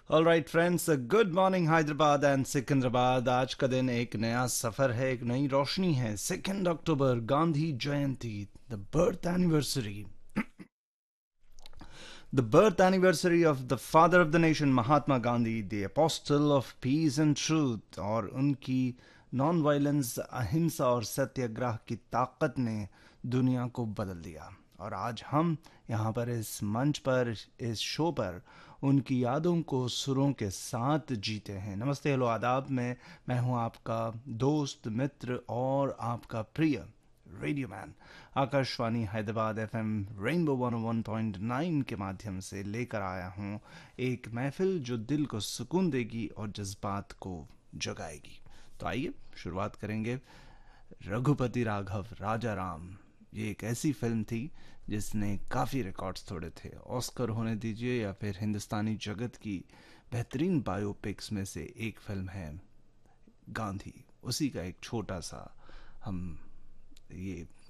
All right friends, good morning Hyderabad and Secunderabad. आज का दिन एक नया सफर है, एक नई रोशनी है। 2 अक्टूबर, गांधी जयंती, the birth anniversary, the birth anniversary of the father of the nation Mahatma Gandhi, the apostle of peace and truth। और उनकी नॉन वायलेंस, अहिंसा और सत्याग्रह की ताकत ने दुनिया को बदल दिया। और आज हम यहाँ पर इस मंच पर, इस शो पर उनकी यादों को सुरों के साथ जीते हैं। नमस्ते, हेलो, आदाब। मैं हूँ आपका दोस्त, मित्र और आपका प्रिय radio man. Akashvani Hyderabad FM rainbow 101.9 के माध्यम से लेकर आया हूँ एक महफिल जो दिल को सुकून देगी और जज्बात को जगाएगी। तो आइए शुरुआत करेंगे। रघुपति राघव राजा राम, ये एक ऐसी फिल्म थी जिसने काफ़ी रिकॉर्ड्स तोड़े थे। ऑस्कर होने दीजिए या फिर हिंदुस्तानी जगत की बेहतरीन बायोपिक्स में से एक फिल्म है गांधी। उसी का एक छोटा सा हम ये